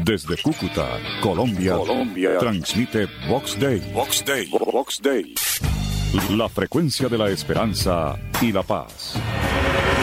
Desde Cúcuta, Colombia, transmite Vox Day. La frecuencia de la esperanza y la paz.